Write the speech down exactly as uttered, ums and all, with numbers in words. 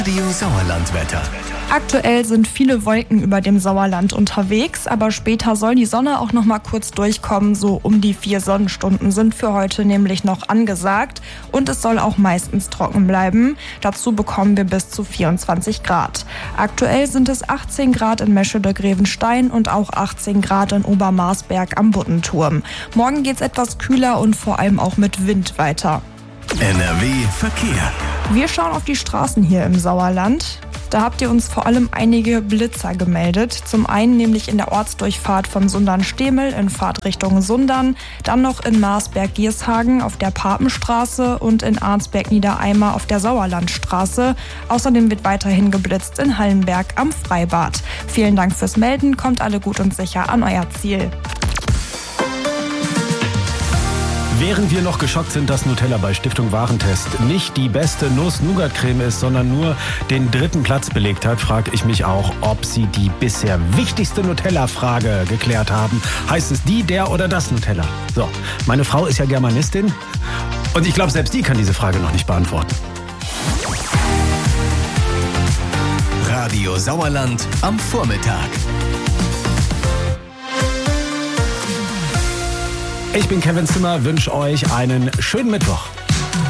Radio Sauerlandwetter. Aktuell sind viele Wolken über dem Sauerland unterwegs, aber später soll die Sonne auch noch mal kurz durchkommen. So um die vier Sonnenstunden sind für heute nämlich noch angesagt und es soll auch meistens trocken bleiben. Dazu bekommen wir bis zu vierundzwanzig Grad. Aktuell sind es achtzehn Grad in Meschede-Grevenstein und auch achtzehn Grad in Obermarsberg am Buddenturm. Morgen geht's etwas kühler und vor allem auch mit Wind weiter. N R W Verkehr. Wir schauen auf die Straßen hier im Sauerland. Da habt ihr uns vor allem einige Blitzer gemeldet. Zum einen nämlich in der Ortsdurchfahrt von Sundern-Stemel in Fahrtrichtung Sundern, dann noch in Marsberg-Giershagen auf der Papenstraße und in Arnsberg-Niedereimer auf der Sauerlandstraße. Außerdem wird weiterhin geblitzt in Hallenberg am Freibad. Vielen Dank fürs Melden, kommt alle gut und sicher an euer Ziel. Während wir noch geschockt sind, dass Nutella bei Stiftung Warentest nicht die beste Nuss-Nougat-Creme ist, sondern nur den dritten Platz belegt hat, frage ich mich auch, ob sie die bisher wichtigste Nutella-Frage geklärt haben. Heißt es die, der oder das Nutella? So, meine Frau ist ja Germanistin und ich glaube, selbst die kann diese Frage noch nicht beantworten. Radio Sauerland am Vormittag. Ich bin Kevin Zimmer, wünsche euch einen schönen Mittwoch.